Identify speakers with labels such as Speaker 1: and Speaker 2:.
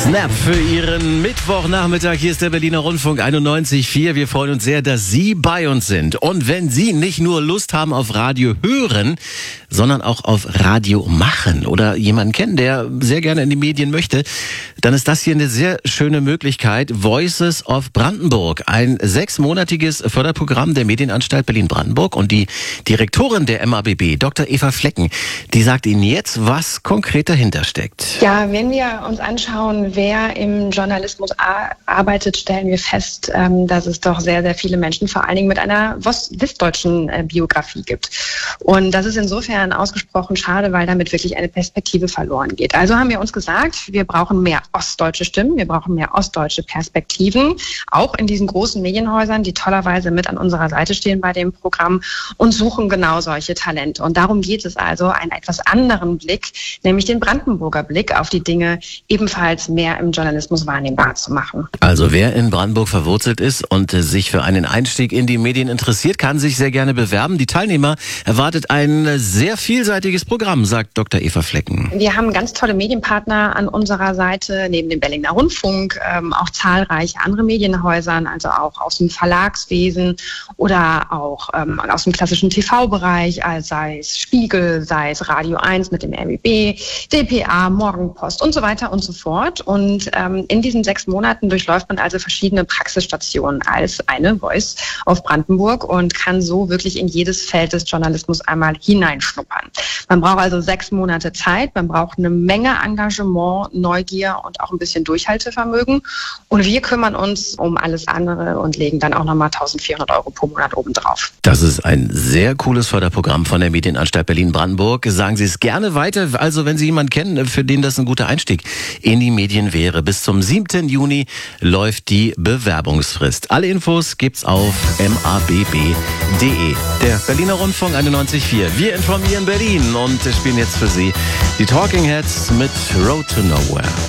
Speaker 1: Snap für Ihren Mittwochnachmittag. Hier ist der Berliner Rundfunk 91.4. Wir freuen uns sehr, dass Sie bei uns sind. Und wenn Sie nicht nur Lust haben auf Radio hören, sondern auch auf Radio machen oder jemanden kennen, der sehr gerne in die Medien möchte, dann ist das hier eine sehr schöne Möglichkeit. Voices of Brandenburg, ein 6-monatiges Förderprogramm der Medienanstalt Berlin-Brandenburg. Und die Direktorin der MABB, Dr. Eva Flecken, die sagt Ihnen jetzt, was konkret dahinter steckt.
Speaker 2: Ja, wenn wir uns anschauen, wer im Journalismus arbeitet, stellen wir fest, dass es doch sehr, sehr viele Menschen vor allen Dingen mit einer westdeutschen Biografie gibt. Und das ist insofern ausgesprochen schade, weil damit wirklich eine Perspektive verloren geht. Also haben wir uns gesagt, wir brauchen mehr ostdeutsche Stimmen, wir brauchen mehr ostdeutsche Perspektiven, auch in diesen großen Medienhäusern, die tollerweise mit an unserer Seite stehen bei dem Programm und suchen genau solche Talente. Und darum geht es also, einen etwas anderen Blick, nämlich den Brandenburger Blick auf die Dinge ebenfalls mehr im Journalismus wahrnehmbar zu machen.
Speaker 1: Also wer in Brandenburg verwurzelt ist und sich für einen Einstieg in die Medien interessiert, kann sich sehr gerne bewerben. Die Teilnehmer erwartet ein sehr vielseitiges Programm, sagt Dr. Eva Flecken.
Speaker 2: Wir haben ganz tolle Medienpartner an unserer Seite, neben dem Berliner Rundfunk, auch zahlreiche andere Medienhäusern, also auch aus dem Verlagswesen oder auch aus dem klassischen TV-Bereich, sei es Spiegel, sei es Radio 1 mit dem RBB, dpa, Morgenpost und so weiter und so fort. Und in diesen 6 Monaten durchläuft man also verschiedene Praxisstationen als eine Voice of Brandenburg und kann so wirklich in jedes Feld des Journalismus einmal hineinschnuppern. Man braucht also 6 Monate Zeit, man braucht eine Menge Engagement, Neugier und auch ein bisschen Durchhaltevermögen. Und wir kümmern uns um alles andere und legen dann auch nochmal 1.400 € pro Monat obendrauf.
Speaker 1: Das ist ein sehr cooles Förderprogramm von der Medienanstalt Berlin-Brandenburg. Sagen Sie es gerne weiter, also wenn Sie jemanden kennen, für den das ein guter Einstieg in die Medien wäre. Bis zum 7. Juni läuft die Bewerbungsfrist. Alle Infos gibt's auf mabb.de. Der Berliner Rundfunk 91.4. Wir informieren Berlin und spielen jetzt für Sie die Talking Heads mit Road to Nowhere.